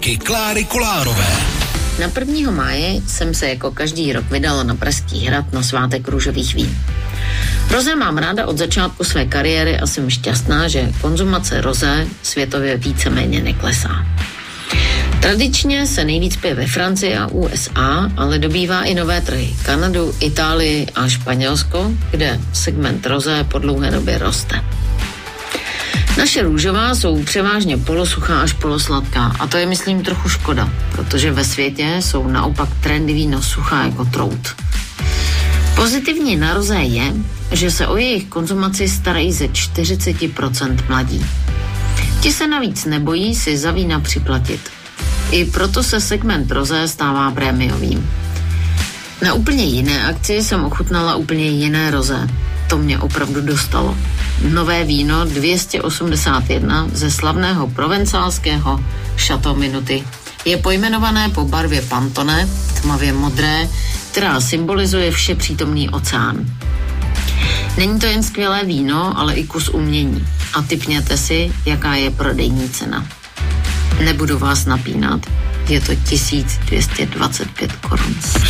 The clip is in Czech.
Kláry Kolárové. Na 1. máje jsem se jako každý rok vydala na Pražský hrad na svátek růžových vín. Rozé mám ráda od začátku své kariéry a jsem šťastná, že konzumace rozé světově víceméně neklesá. Tradičně se nejvíc pije ve Francii a USA, ale dobývá i nové trhy. Kanadu, Itálii a Španělsko, kde segment rozé po dlouhé době roste. Naše růžová jsou převážně polosuchá až polosladká a to je, myslím, trochu škoda, protože ve světě jsou naopak trendy víno suchá jako trout. Pozitivní na rozé je, že se o jejich konzumaci starají ze 40% mladí. Ti se navíc nebojí si za vína připlatit. I proto se segment rozé stává prémiovým. Na úplně jiné akci jsem ochutnala úplně jiné rozé. To mě opravdu dostalo. Nové víno 281 ze slavného provencálského Chateau Minuty. Je pojmenované po barvě Pantone, tmavě modré, která symbolizuje všepřítomný oceán. Není to jen skvělé víno, ale i kus umění. A tipněte si, jaká je prodejní cena. Nebudu vás napínat, je to 1225 korun.